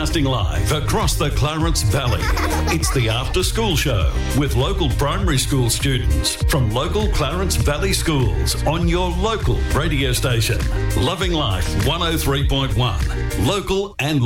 Broadcasting live across the Clarence Valley. It's the After School Show with local primary school students from local Clarence Valley schools on your local radio station. Loving Life 103.1. Local and